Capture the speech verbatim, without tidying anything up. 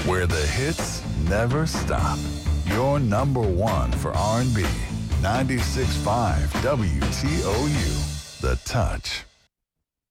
where the hits never stop. Your number one for R and B. ninety-six point five W T O U. The Touch.